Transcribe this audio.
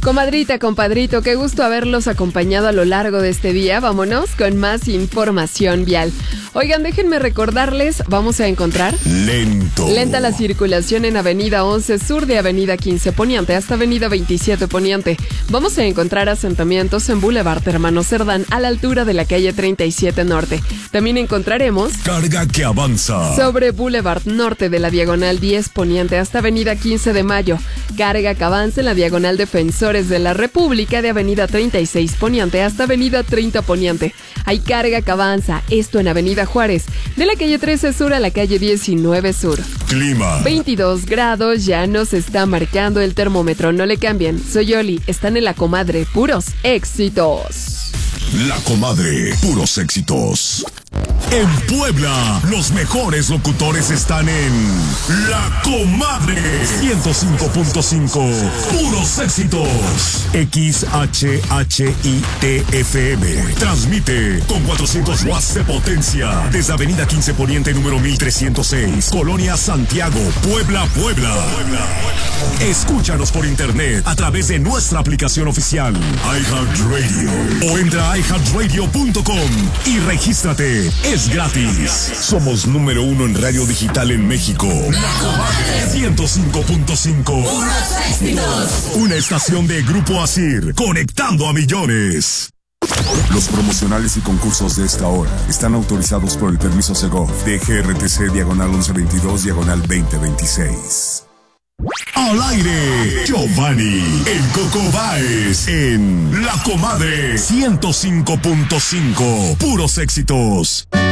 Comadrita, compadrito, qué gusto haberlos acompañado a lo largo de este día. Vámonos con más información vial. Oigan, déjenme recordarles, vamos a encontrar lenta la circulación en Avenida 11 Sur de Avenida 15 Poniente hasta Avenida 27 Poniente. Vamos a encontrar asentamientos en Boulevard Hermano Cerdán a la altura de la calle 37 Norte. También encontraremos carga que avanza sobre Boulevard Norte de la Diagonal 10 Poniente hasta Avenida 15 de Mayo. Carga que avanza en la Diagonal Defensores de la República de Avenida 36 Poniente hasta Avenida 30 Poniente. Hay carga que avanza, esto en Avenida Juárez, de la calle 13 Sur a la calle 19 Sur. Clima. 22 grados, ya nos está marcando el termómetro, no le cambien. Soy Oli, están en La Comadre, puros éxitos. La Comadre, puros éxitos. En Puebla, los mejores locutores están en La Comadre 105.5, puros éxitos. XHHITFM transmite con 400 watts de potencia desde Avenida 15 Poniente número 1306, Colonia Santiago, Puebla. Escúchanos por internet a través de nuestra aplicación oficial iHeartRadio o entra a iHeartRadio.com y regístrate. Es gratis. Somos número 1 en radio digital en México. La Comadre 105.5. Puros éxitos. Una estación de Grupo Asir, conectando a millones. Los promocionales y concursos de esta hora están autorizados por el permiso Segov de GRTC diagonal 1122 diagonal 2026. Al aire, Giovanni, el Coco Báez, en La Comadre 105.5, puros éxitos.